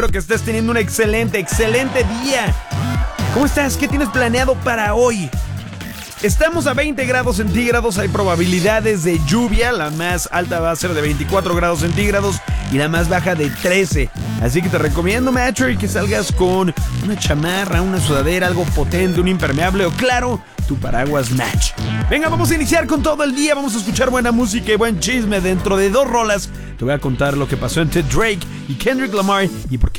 Espero que estés teniendo un excelente día. ¿Cómo estás? ¿Qué tienes planeado para hoy? Estamos a 20 grados centígrados, hay probabilidades de lluvia. La más alta va a ser de 24 grados centígrados y la más baja de 13. Así que te recomiendo, macho, que salgas con una chamarra, una sudadera, algo potente, un impermeable o, claro, tu paraguas match. Venga, vamos a iniciar con todo el día. Vamos a escuchar buena música y buen chisme. Dentro de 2 rolas te voy a contar lo que pasó entre Drake y Kendrick Lamar y por qué